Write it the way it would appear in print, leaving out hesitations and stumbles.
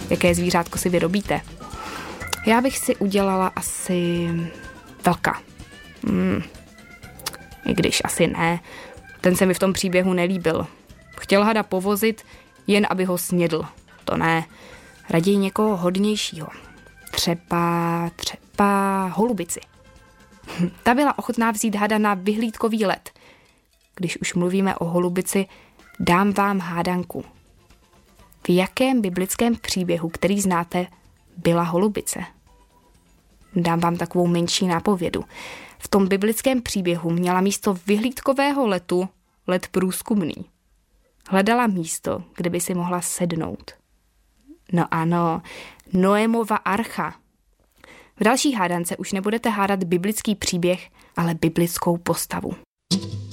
Jaké zvířátko si vyrobíte? Já bych si udělala asi vlka. I když asi ne. Ten se mi v tom příběhu nelíbil. Chtěl hada povozit, jen aby ho snědl. To ne. Raději někoho hodnějšího. Třeba holubici. Ta byla ochotná vzít hada na vyhlídkový let. Když už mluvíme o holubici, dám vám hádanku. V jakém biblickém příběhu, který znáte, byla holubice? Dám vám takovou menší nápovědu. V tom biblickém příběhu měla místo vyhlídkového letu let průzkumný. Hledala místo, kde by si mohla sednout. No ano, Noémova archa. V další hádance už nebudete hádat biblický příběh, ale biblickou postavu.